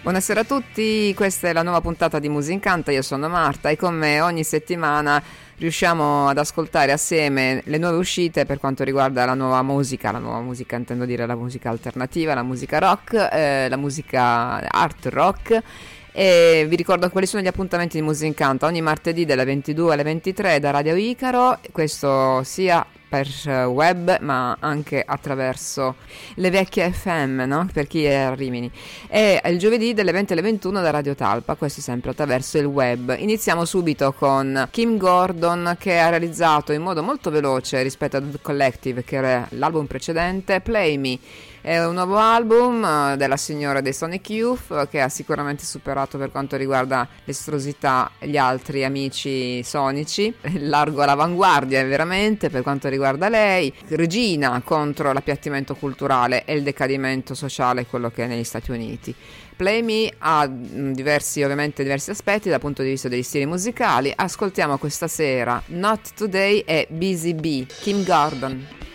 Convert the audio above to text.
Buonasera a tutti, questa è la nuova puntata di Musica Incanta, io sono Marta e con me ogni settimana riusciamo ad ascoltare assieme le nuove uscite per quanto riguarda la nuova musica intendo dire la musica alternativa, la musica rock, la musica art rock. E vi ricordo quali sono gli appuntamenti di Musica Incanta ogni martedì dalle 22 alle 23 da Radio Icaro, questo sia per web ma anche attraverso le vecchie FM, no? Per chi è a Rimini, e il giovedì dalle 20 alle 21 da Radio Talpa, questo sempre attraverso il web. Iniziamo subito con Kim Gordon, che ha realizzato in modo molto veloce rispetto a The Collective, che era l'album precedente, Play Me. È un nuovo album della signora dei Sonic Youth, che ha sicuramente superato per quanto riguarda l'estrosità gli altri amici sonici, largo all'avanguardia veramente per quanto riguarda lei, regina contro l'appiattimento culturale e il decadimento sociale, quello che è negli Stati Uniti. Play Me ha diversi aspetti dal punto di vista degli stili musicali. Ascoltiamo questa sera Not Today e Busy Bee, Kim Gordon.